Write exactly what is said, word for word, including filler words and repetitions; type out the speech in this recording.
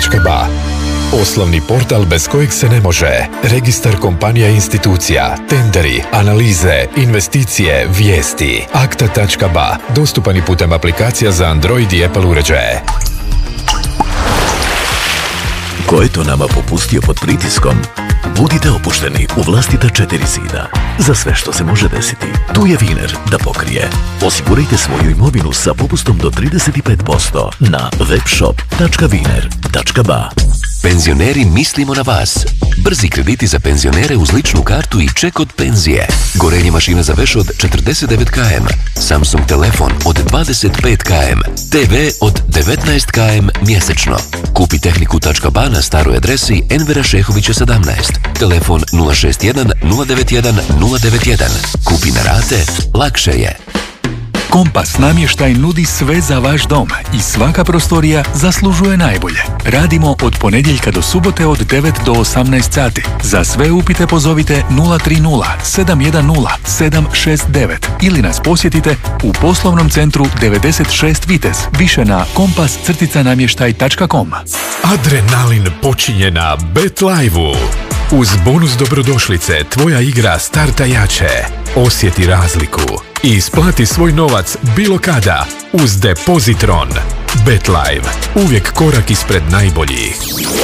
tačka ba. Poslovni portal bez kojeg se ne može. Registar kompanija i institucija, tenderi, analize, investicije, vijesti. akta tačka ba. Dostupan i putem aplikacija za Android i Apple uređaje. Ko je to nama popustio pod pritiskom? Budite opušteni u vlastita četiri zida. Za sve što se može desiti, tu je Wiener da pokrije. Osigurajte svoju imovinu sa popustom do trideset pet posto na webshop tačka wiener tačka ba. Penzioneri, mislimo na vas. Brzi krediti za penzionere uz ličnu kartu i ček od penzije. Gorenje mašina za veš od četrdeset devet kilometara. Samsung telefon od dvadeset pet kilometara. te ve od devetnaest kilometara mjesečno. Kupi tehniku tačka ba na staroj adresi Envera Šehovića sedamnaest. Telefon nula šest jedan nula devet jedan nula devet jedan. Kupi na rate, lakše je. Kompas namještaj nudi sve za vaš dom i svaka prostorija zaslužuje najbolje. Radimo od ponedjeljka do subote od devet do osamnaest sati. Za sve upite pozovite nula tri nula sedam jedan nula sedam šest devet ili nas posjetite u poslovnom centru devedeset šest Vitez. Više na kompas namještaj tačka com. Adrenalin počinje na BetLive-u. Uz bonus dobrodošlice tvoja igra starta jače. Osjeti razliku i isplati svoj novac bilo kada uz Depozitron. BetLive. Uvijek korak ispred najboljih.